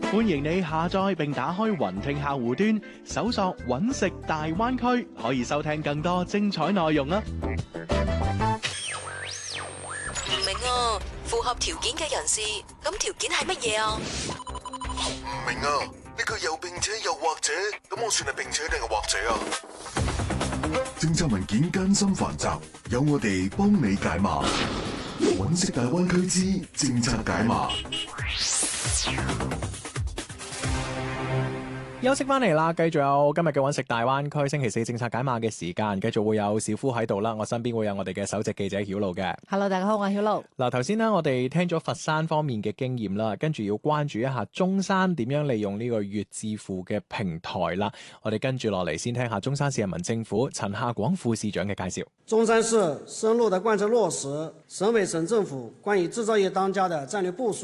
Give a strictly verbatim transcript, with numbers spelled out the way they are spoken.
歡迎你下載並打開雲聽客戶端，搜索揾食大灣區，可以收聽更多精彩內容啊！ 唔明啊，符合條件嘅人士，咁條件係乜嘢啊？ 唔明啊，呢個又並且又或者，咁我算係並且定係或者啊？政策文件艱辛繁雜，有我哋幫你解碼。揾食大灣區之政策解碼。 休息翻嚟啦，繼續有今日嘅揾食大灣區星期四政策解碼嘅時間，繼續會有小夫喺度啦。我身邊會有我哋嘅首席記者曉露嘅。 Hello， 大家好，我係曉露。 嗱，頭先呢，我哋聽咗佛山方面嘅經驗啦，跟住要關注一下中山點樣利用呢個粵智庫嘅平台啦。我哋跟住落嚟先聽下中山市人民政府陳夏廣副市長嘅介紹。 中山市深入地貫徹落實省委省政府關於製造業當家的戰略部署。